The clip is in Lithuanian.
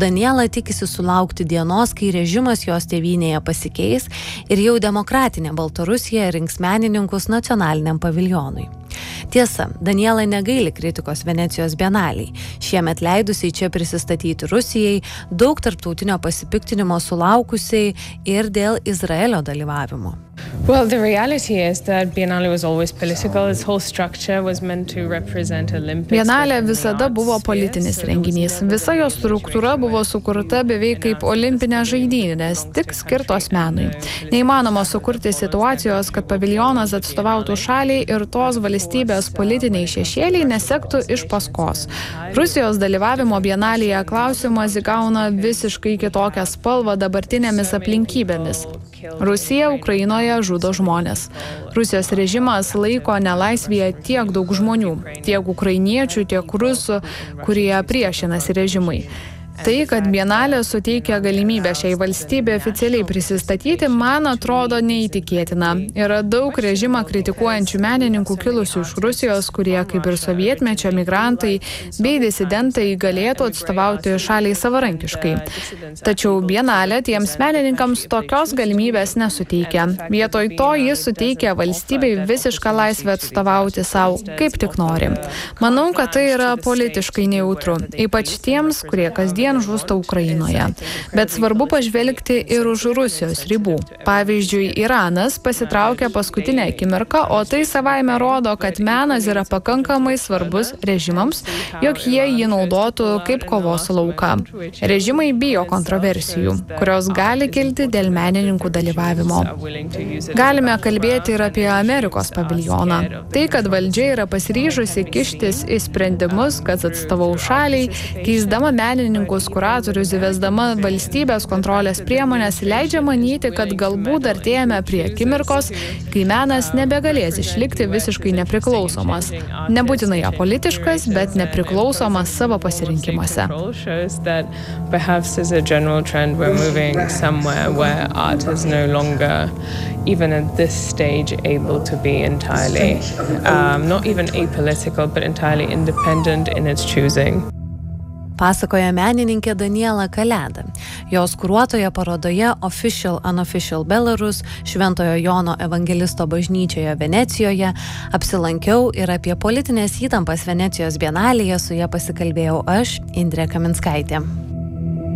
Daniela tikisi sulaukti dienos, kai režimas jos tėvynėje pasikeis ir jau demokratinė Baltarusija rinks menininkus nacionaliniam paviljonui. Tiesa, Daniela negaili kritikos Venecijos bienalei. Šiemet leidusiai čia prisistatyti Rusijai, daug tarptautinio pasipiktinimo sulaukusiai ir dėl Izraelio dalyvavimo. Well, the reality is that Biennale was always political. Its whole structure was meant to represent Olympics. Biennale visada buvo politinis renginys. Visa jo struktūra buvo sukurta beveik kaip olimpinės žaidynės, tik skirtos menui. Neįmanoma sukurti situacijos, kad paviljonas atstovautų šaliai ir tos valstybės politiniai šešėliai nesektų iš paskos. Rusijos dalyvavimo Biennalėje klausimas įgauna visiškai kitokią spalvą dabartinėmis aplinkybėmis. Rusija Ukrainoje žudo žmonės. Rusijos režimas laiko nelaisvėje tiek daug žmonių, tiek ukrainiečių, tiek rusų, kurie priešinasi režimui. Tai, kad Biennalė suteikia galimybę šiai valstybė oficialiai prisistatyti, man atrodo neįtikėtina. Yra daug režimą kritikuojančių menininkų kilusių iš Rusijos, kurie, kaip ir sovietmečio migrantai bei disidentai, galėtų atstovauti šaliai savarankiškai. Tačiau Biennalė tiems menininkams tokios galimybės nesuteikia. Vietoj to jis suteikia valstybei visišką laisvę atstovauti savo, kaip tik nori. Manau, kad tai yra politiškai nejautru, ypač tiems, kurie kasdien žūsta Ukrainoje. Bet svarbu pažvelgti ir už Rusijos ribų. Pavyzdžiui, Iranas pasitraukė paskutinę akimirką, o tai savaime rodo, kad menas yra pakankamai svarbus režimams, jog jie jį naudotų kaip kovos lauką. Režimai bijo kontroversijų, kurios gali kilti dėl menininkų dalyvavimo. Galime kalbėti ir apie Amerikos paviljoną. Tai, kad valdžia yra pasiryžusi kištis į sprendimus, kad atstovau šaliai, keisdama menininkus kuratorius įvesdama valstybės kontrolės priemonės, leidžia manyti, kad galbūt artėjame prie akimirkos, kai menas nebegalės išlikti visiškai nepriklausomas. Nebūtinai apolitiškas, bet nepriklausomas savo pasirinkimuose. Even at this stage, able to be entirely, not even apolitical, but entirely independent in its choosing. Pasakoja menininkė Daniela Kaleda. Jos kuruotoje parodoje Official Unofficial Belarus Šventojo Jono Evangelisto bažnyčioje Venecijoje apsilankiau ir apie politinės įtampas Venecijos bienalėje su ja pasikalbėjau aš, Indrė Kaminskaitė.